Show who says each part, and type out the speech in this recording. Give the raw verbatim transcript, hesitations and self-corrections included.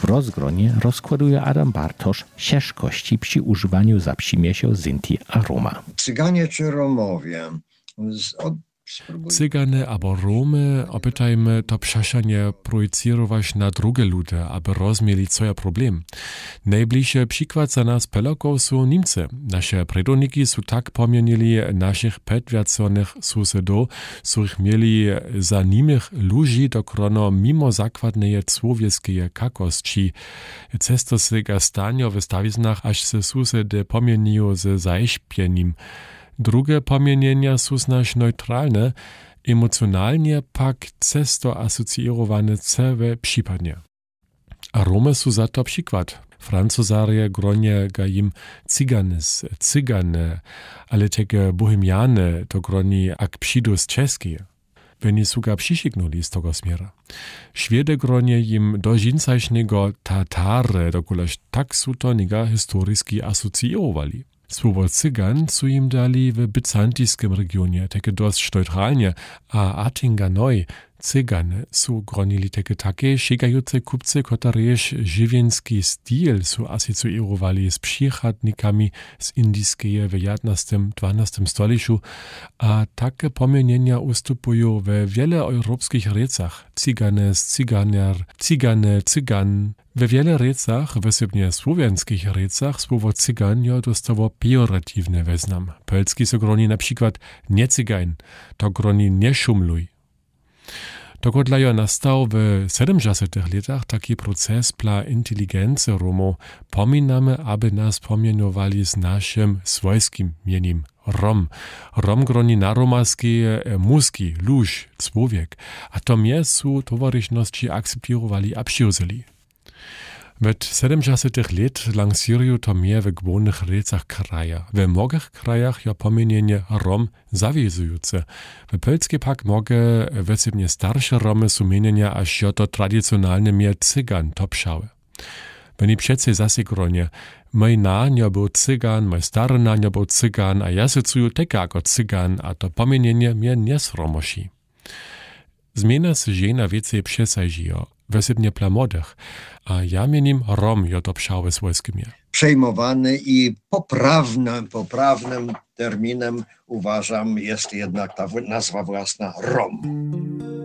Speaker 1: W rozgronie rozkładuje Adam Bartosz ciężkości przy używaniu zapsimiesiał Sinti a Roma.
Speaker 2: Cyganie czy Romowie z od
Speaker 3: Cygane abo Romy, opytajmy to przeszanie projicirować na drugie ludy, aby rozumieli, co je problem. Najbliższy przykład za nas Polaków są Niemcy. Nasze predoniki są tak pomienili naszych przedwiaconych susedów, których mieli za nimich ludzi do krono mimo zakładnej człowieckiej kakości. Cesto się gastanio w stawiznach, aż se susedy pomienił ze zaśpienim. Drugie pomienienia są znasz neutralne, emocjonalnie pak cesto asocjowane cewe przypadnie. A Rome są za to przykład. Francuzarie gronie ga im cyganes, cygane, ale takie bohemiane to groni ak przydus czeskie. Oni są ga przysignuli z tego smiera. Szwede gronie im do zincajsznego Tatare dokuleż tak są to niga historyjski asocjowali. Słowo cygan su im dali w byzantyjskim regionie, takie dość neutralnie, a Atinganoj cygane su gronili takie takie sięgające kupcy, kotreż żywienski styl su asocjowali z przychadnikami z indyjskiej w jedenastym dwunastym stuleciu, a takie pomienienia ustupują w wiele europejskich recach. Cyganes, cyganiar, cygane, cygan. W wiele recach, wysybnie słowiańskich recach, słowo cyganio dostało pejoratywny wyznam. Polski so groni na przykład nie cygań, to groni nie szumluj. Dogodlajo nastał w siedemdziesiątych latach taki proces dla inteligencji Romów. Pominamy, aby nas pomienowali z naszym swojskim mieniem Rom. Rom groni naromaski, muski, luż, człowiek. A to mnie su towaryszności akceptowali a przyjęli. W siedemdziesiątych lat lansiriu to mnie w głównych recach kraja. W mnogich krajach ja pomienienie Rom zawiązujące. W Polsce pak mogę wysybnie starsze Romy sumienienia, aż jo to tradycjonalne mnie cygan topszały. Oni przece zase gronie, mój nanio był cygan, mój stary nanio był cygan, a ja się czuję tak jako cygan, a to pomienienie mnie nie sromosi. Zmienia się żena więcej przesajdzijo. Wysybnie dla młodych, a ja mianim Rom jo to pszały swojskim.
Speaker 2: Przejmowany i poprawnym, poprawnym terminem uważam jest jednak ta nazwa własna Rom.